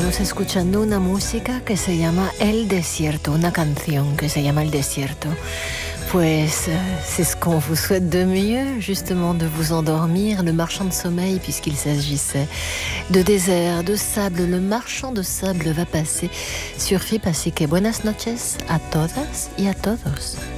Estamos escuchando una música que se llama El Desierto, una canción que se llama El Desierto. Pues c'est ce qu'on vous souhaite de mieux, justement, de vous endormir, le marchand de sommeil, puisqu'il s'agissait de désert, de sable. Le marchand de sable va passer sur FIP, así que buenas noches a todas y a todos.